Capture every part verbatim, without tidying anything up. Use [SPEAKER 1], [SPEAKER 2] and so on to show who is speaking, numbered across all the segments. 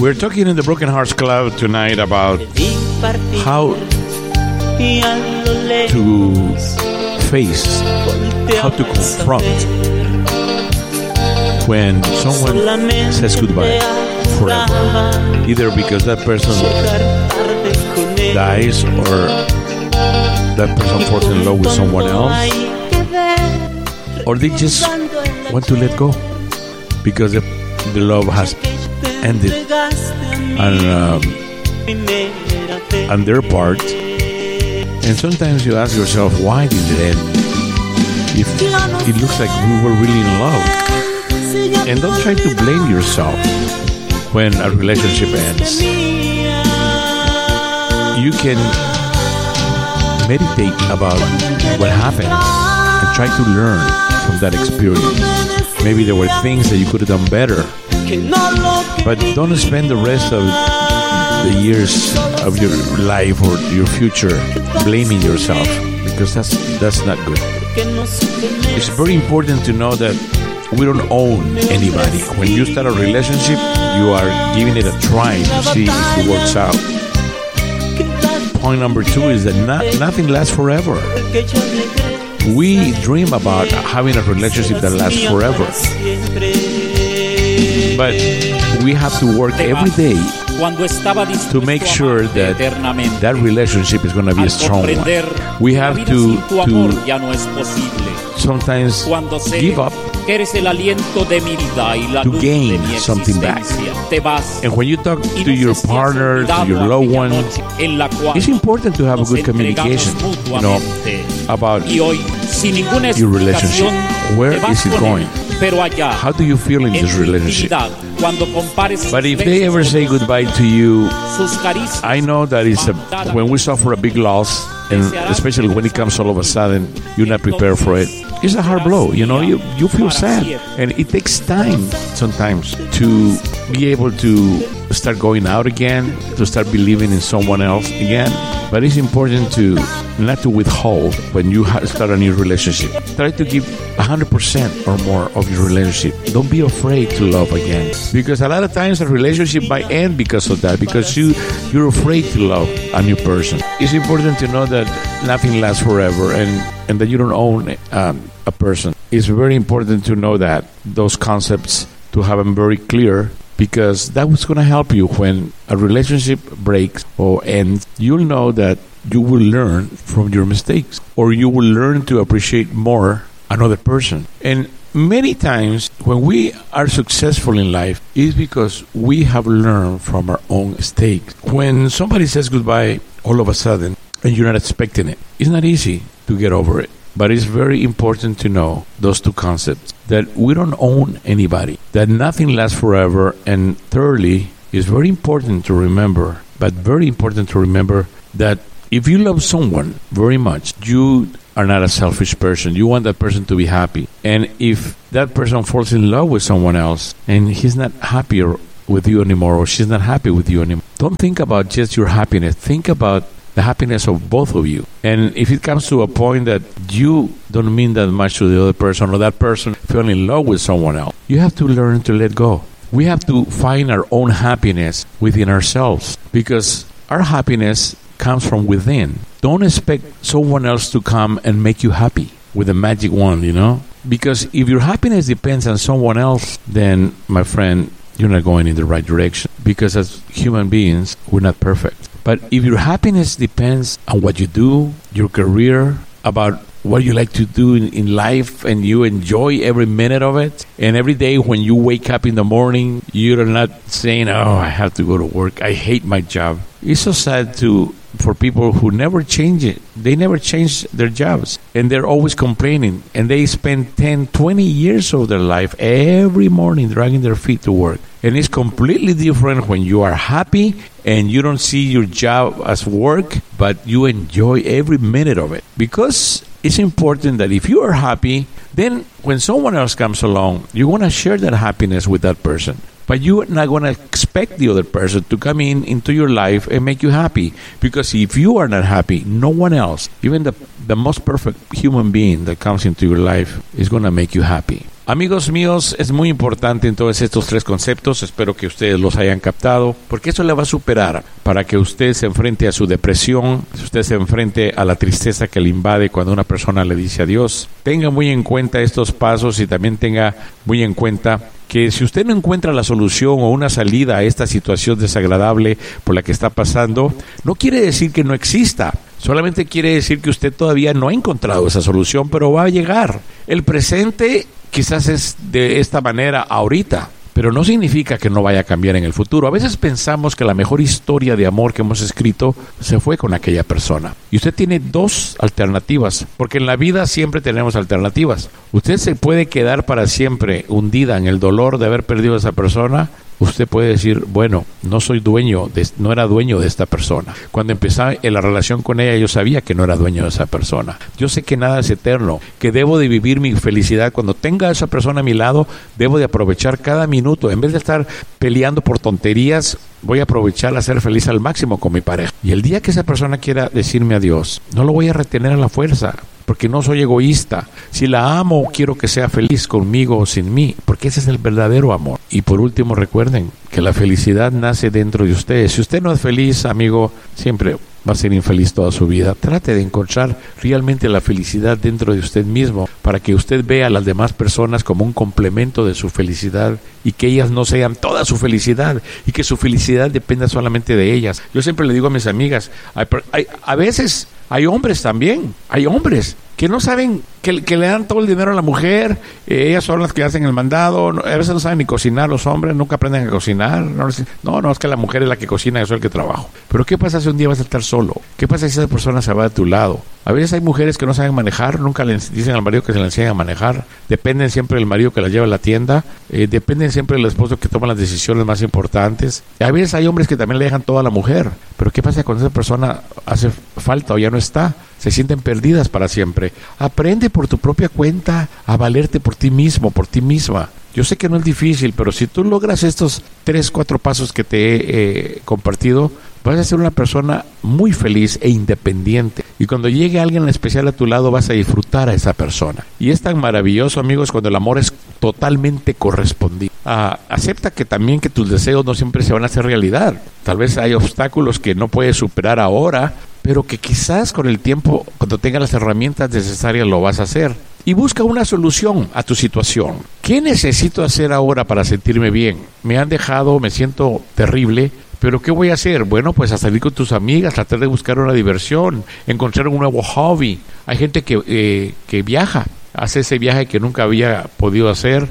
[SPEAKER 1] We're talking in the Broken Hearts Club tonight about how to face, how to confront when someone says goodbye forever, either because that person dies or that person falls in love with someone else, or they just want to let go because the, the love has ended on, um, on their part. And sometimes you ask yourself, why did it end? If it looks like we were really in love. And don't try to blame yourself when a relationship ends. You can meditate about what happened and try to learn from that experience. Maybe there were things that you could have done better, but don't spend the rest of the years of your life or your future blaming yourself, because that's that's not good. It's very important to know that we don't own anybody. When you start a relationship, you are giving it a try to see if it works out. Point number two is that not, nothing lasts forever. We dream about having a relationship that lasts forever, but we have to work every day to make sure that that relationship is going to be a strong one. We have to, to sometimes give up to gain something back. And when you talk to your partner, to your loved one, it's important to have a good communication, you know, about your relationship. Where is it going? How do you feel in this relationship? But if they ever say goodbye to you, I know that it's a, when we suffer a big loss, and especially when it comes all of a sudden, you're not prepared for it. It's a hard blow, you know, you, you feel sad. And it takes time sometimes to be able to start going out again, to start believing in someone else again. But it's important to not to withhold when you start a new relationship. Try to give one hundred percent or more of your relationship. Don't be afraid to love again. Because a lot of times a relationship might end because of that, because you, you're afraid to love a new person. It's important to know that nothing lasts forever, and, and that you don't own um, a person. It's very important to know that, those concepts, to have them very clear, because that was going to help you when a relationship breaks or ends. You'll know that you will learn from your mistakes, or you will learn to appreciate more another person. And many times when we are successful in life, it's because we have learned from our own mistakes. When somebody says goodbye all of a sudden and you're not expecting it, it's not easy to get over it. But it's very important to know those two concepts, that we don't own anybody, that nothing lasts forever. And thirdly, it's very important to remember, but very important to remember that if you love someone very much, you are not a selfish person. You want that person to be happy. And if that person falls in love with someone else and he's not happier with you anymore, or she's not happy with you anymore, don't think about just your happiness. Think about the happiness of both of you. And if it comes to a point that you don't mean that much to the other person, or that person fell in love with someone else, you have to learn to let go. We have to find our own happiness within ourselves, because our happiness comes from within. Don't expect someone else to come and make you happy with a magic wand, you know? Because if your happiness depends on someone else, then, my friend, you're not going in the right direction. Because as human beings, we're not perfect. But if your happiness depends on what you do, your career, about what you like to do in, in life, and you enjoy every minute of it, and every day when you wake up in the morning, you're not saying, oh, I have to go to work, I hate my job. It's so sad to for people who never change it. They never change their jobs, and they're always complaining, and they spend ten, twenty years of their life every morning dragging their feet to work. And it's completely different when you are happy and you don't see your job as work, but you enjoy every minute of it. Because it's important that if you are happy, then when someone else comes along, you want to share that happiness with that person. But you're not going to expect the other person to come in into your life and make you happy. Because if you are not happy, no one else, even the, the most perfect human being that comes into your life, is going to make you happy. Amigos míos, es muy importante en todos estos tres conceptos, espero que ustedes los hayan captado, porque eso le va a superar para que usted se enfrente a su depresión, si usted se enfrente a la tristeza que le invade cuando una persona le dice adiós. Tenga muy en cuenta estos pasos y también tenga muy en cuenta que si usted no encuentra la solución o una salida a esta situación desagradable por la que está pasando, no quiere decir que no exista. Solamente quiere decir que usted todavía no ha encontrado esa solución, pero va a llegar. El presente quizás es de esta manera ahorita, pero no significa que no vaya a cambiar en el futuro. A veces pensamos que la mejor historia de amor que hemos escrito se fue con aquella persona. Y usted tiene dos alternativas, porque en la vida siempre tenemos alternativas. Usted se puede quedar para siempre hundida en el dolor de haber perdido a esa persona. Usted puede decir, bueno, no soy dueño, de, no era dueño de esta persona. Cuando empecé en la relación con ella, yo sabía que no era dueño de esa persona. Yo sé que nada es eterno, que debo de vivir mi felicidad. Cuando tenga a esa persona a mi lado, debo de aprovechar cada minuto. En vez de estar peleando por tonterías, voy a aprovechar a ser feliz al máximo con mi pareja. Y el día que esa persona quiera decirme adiós, no lo voy a retener a la fuerza, porque no soy egoísta. Si la amo, quiero que sea feliz conmigo o sin mí, porque ese es el verdadero amor. Y por último, recuerden que la felicidad nace dentro de ustedes. Si usted no es feliz, amigo, siempre va a ser infeliz toda su vida. Trate de encontrar realmente la felicidad dentro de usted mismo, para que usted vea a las demás personas como un complemento de su felicidad y que ellas no sean toda su felicidad y que su felicidad dependa solamente de ellas. Yo siempre le digo a mis amigas, hay, hay, a veces hay hombres también, hay hombres que no saben, que, que le dan todo el dinero a la mujer, eh, ellas son las que hacen el mandado, no, a veces no saben ni cocinar los hombres, nunca aprenden a cocinar, no, no, no, es que la mujer es la que cocina, yo soy el que trabajo. Pero ¿qué pasa si un día vas a estar solo? ¿Qué pasa si esa persona se va de tu lado? A veces hay mujeres que no saben manejar, nunca le dicen al marido que se le enseñen a manejar, dependen siempre del marido que la lleva a la tienda, eh, dependen siempre del esposo que toma las decisiones más importantes. Y a veces hay hombres que también le dejan todo a la mujer, pero ¿qué pasa cuando esa persona hace falta o ya no está? Se sienten perdidas para siempre. Aprende por tu propia cuenta a valerte por ti mismo, por ti misma. Yo sé que no es difícil, pero si tú logras estos tres, cuatro pasos que te he eh, compartido, vas a ser una persona muy feliz e independiente. Y cuando llegue alguien especial a tu lado, vas a disfrutar a esa persona. Y es tan maravilloso, amigos, cuando el amor es totalmente correspondido. Ah, acepta que también que tus deseos no siempre se van a hacer realidad. Tal vez hay obstáculos que no puedes superar ahora, pero que quizás con el tiempo, cuando tengas las herramientas necesarias, lo vas a hacer. Y busca una solución a tu situación. ¿Qué necesito hacer ahora para sentirme bien? Me han dejado, me siento terrible, pero ¿qué voy a hacer? Bueno, pues a salir con tus amigas, tratar de buscar una diversión, encontrar un nuevo hobby. Hay gente que, eh, que viaja, hace ese viaje que nunca había podido hacer,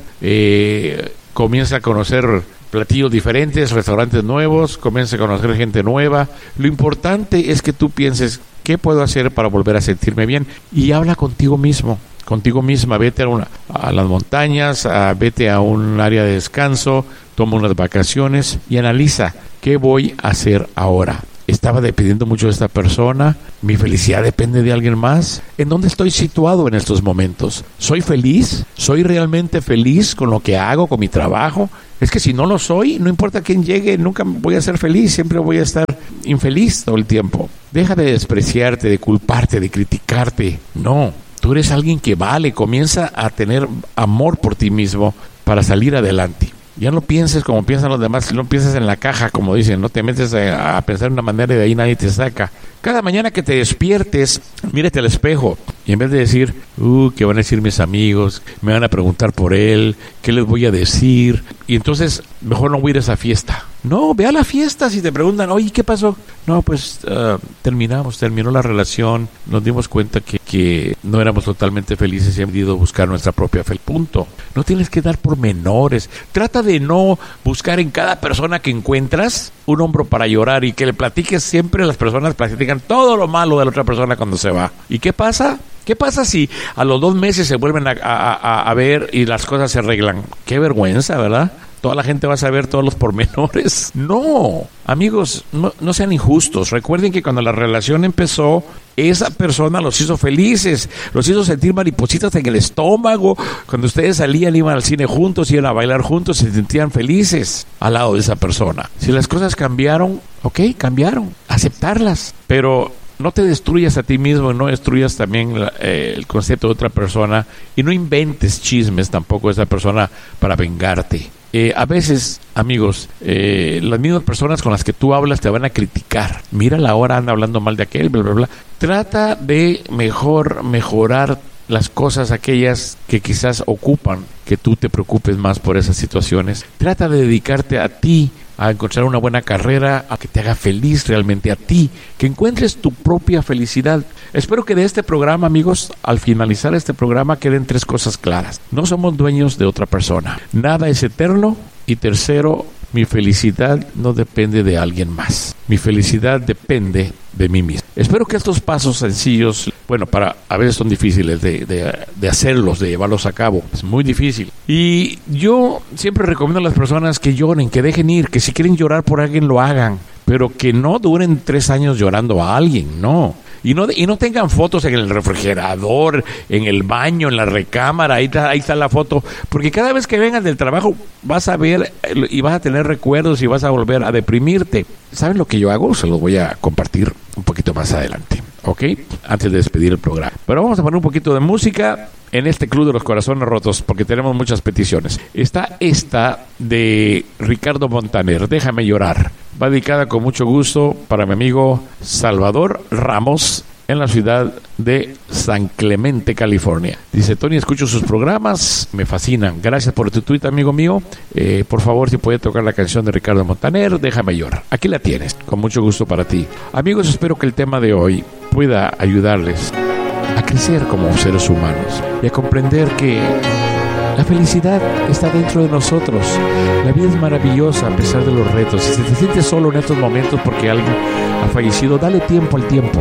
[SPEAKER 1] eh, comienza a conocer platillos diferentes, restaurantes nuevos, comienza a conocer gente nueva. Lo importante es que tú pienses, ¿qué puedo hacer para volver a sentirme bien? Y habla contigo mismo, contigo misma. Vete a, una, a las montañas, a, vete a un área de descanso, toma unas vacaciones y analiza, ¿qué voy a hacer ahora? ¿Estaba dependiendo mucho de esta persona? ¿Mi felicidad depende de alguien más? ¿En dónde estoy situado en estos momentos? ¿Soy feliz? ¿Soy realmente feliz con lo que hago, con mi trabajo? Es que si no lo soy, no importa quién llegue, nunca voy a ser feliz, siempre voy a estar infeliz todo el tiempo. Deja de despreciarte, de culparte, de criticarte. No, tú eres alguien que vale, comienza a tener amor por ti mismo para salir adelante. Ya no pienses como piensan los demás, no pienses en la caja, como dicen, no te metes a, a pensar de una manera y de ahí nadie te saca. Cada mañana que te despiertes, mírate al espejo y en vez de decir, uh, ¿qué van a decir mis amigos? Me van a preguntar por él, ¿qué les voy a decir? Y entonces, mejor no voy a ir a esa fiesta. No, ve a la fiesta si te preguntan, oye, ¿qué pasó? No, pues uh, terminamos, terminó la relación, nos dimos cuenta que, que no éramos totalmente felices y hemos ido a buscar nuestra propia fe. Punto. No tienes que dar por menores. Trata de no buscar en cada persona que encuentras un hombro para llorar y que le platiques siempre, las personas platican todo lo malo de la otra persona cuando se va. ¿Y qué pasa? ¿Qué pasa si a los dos meses se vuelven a, a, a, a ver y las cosas se arreglan? Qué vergüenza, ¿verdad? ¿Toda la gente va a saber todos los pormenores? No, amigos, no, no sean injustos. Recuerden que cuando la relación empezó, esa persona los hizo felices, los hizo sentir maripositas en el estómago. Cuando ustedes salían, iban al cine juntos, iban a bailar juntos, se sentían felices al lado de esa persona. Si las cosas cambiaron, ok, cambiaron, aceptarlas. Pero no te destruyas a ti mismo, no destruyas también la, eh, el concepto de otra persona y no inventes chismes tampoco de esa persona para vengarte. Eh, a veces, amigos, eh, las mismas personas con las que tú hablas te van a criticar. Mira, la hora anda hablando mal de aquel, bla, bla, bla. Trata de mejor mejorar las cosas aquellas que quizás ocupan que tú te preocupes más por esas situaciones. Trata de dedicarte a ti, a encontrar una buena carrera, a que te haga feliz realmente a ti, que encuentres tu propia felicidad. Espero que de este programa, amigos, al finalizar este programa queden tres cosas claras. No somos dueños de otra persona. Nada es eterno. Y tercero, mi felicidad no depende de alguien más. Mi felicidad depende de mí mismo. Espero que estos pasos sencillos, bueno, para a veces son difíciles de, de, de hacerlos, de llevarlos a cabo. Es muy difícil. Y yo siempre recomiendo a las personas que lloren, que dejen ir, que si quieren llorar por alguien lo hagan, pero que no duren tres años llorando a alguien, no. Y no, y no tengan fotos en el refrigerador, en el baño, en la recámara, ahí está, ahí está la foto, porque cada vez que vengas del trabajo vas a ver y vas a tener recuerdos y vas a volver a deprimirte. ¿Saben lo que yo hago? Se los voy a compartir un poquito más adelante, ¿ok? Antes de despedir el programa. Pero vamos a poner un poquito de música en este Club de los Corazones Rotos, porque tenemos muchas peticiones. Está esta de Ricardo Montaner, Déjame Llorar. Va dedicada con mucho gusto para mi amigo Salvador Ramos en la ciudad de San Clemente, California. Dice: Tony, escucho sus programas, me fascinan. Gracias por tu tweet, amigo mío. Eh, por favor, si puede tocar la canción de Ricardo Montaner, Déjame Llorar. Aquí la tienes, con mucho gusto para ti. Amigos, espero que el tema de hoy pueda ayudarles a crecer como seres humanos y a comprender que la felicidad está dentro de nosotros. La vida es maravillosa a pesar de los retos. Si te sientes solo en estos momentos porque alguien ha fallecido, dale tiempo al tiempo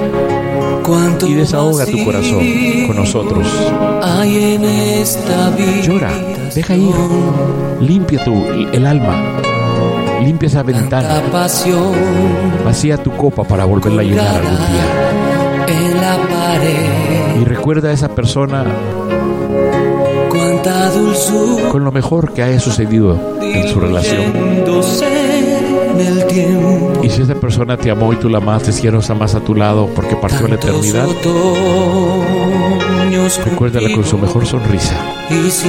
[SPEAKER 1] y desahoga tu corazón con nosotros.
[SPEAKER 2] Hay en esta vida.
[SPEAKER 1] Llora, deja ir, limpia tu, el alma, limpia esa ventana, vacía tu copa para volverla a llenar algún día.
[SPEAKER 2] En la pared.
[SPEAKER 1] Y recuerda a esa persona con lo mejor que haya sucedido en su relación. Y si esa persona te amó y tú la amaste, si ya no está más a tu lado porque partió a la eternidad, recuérdala con su mejor sonrisa.